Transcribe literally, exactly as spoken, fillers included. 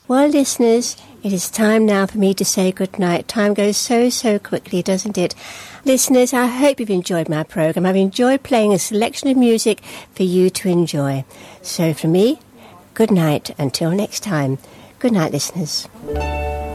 Well, listeners, it is time now for me to say goodnight. Time goes so, so quickly, doesn't it? Listeners, I hope you've enjoyed my program. I've enjoyed playing a selection of music for you to enjoy. So for me, good night until next time. Good night, listeners.